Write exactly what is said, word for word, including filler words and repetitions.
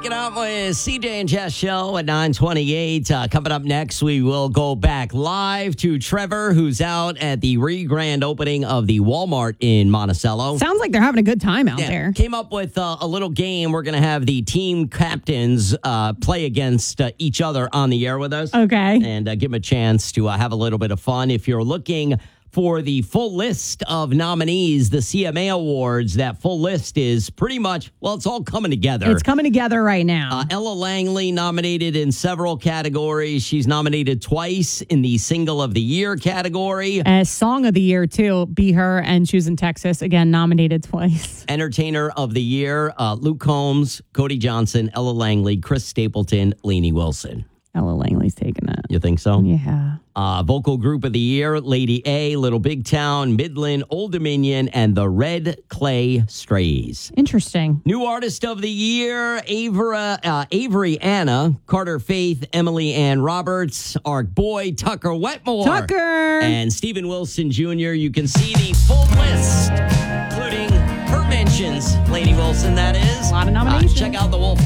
Waking Up with C J and Jess show at nine twenty-eight. Uh, coming up next, we will go back live to Trevor, who's out at the re-grand opening of the Walmart in Monticello. Sounds like they're having a good time out Yeah, there. Came up with uh, a little game. We're going to have the team captains uh, play against uh, each other on the air with us. Okay. And uh, give them a chance to uh, have a little bit of fun. If you're looking for the full list of nominees, the C M A Awards, that full list is pretty much, well, it's all coming together. It's coming together right now. Uh, Ella Langley nominated in several categories. She's nominated twice in the Single of the Year category. As Song of the Year, too. Be Her and Choosing Texas, again, nominated twice. Entertainer of the Year, uh, Luke Combs, Cody Johnson, Ella Langley, Chris Stapleton, Lainey Wilson. Ella Langley's taking it. You think so? Yeah. Uh, Vocal Group of the Year, Lady A, Little Big Town, Midland, Old Dominion, and the Red Clay Strays. Interesting. New Artist of the Year, Avra, uh, Avery Anna, Carter Faith, Emily Ann Roberts, our boy Tucker Wetmore. Tucker! And Stephen Wilson Junior You can see the full list, including her mentions, Lady Wilson, that is. A lot of nominations. Uh, check out the Wolf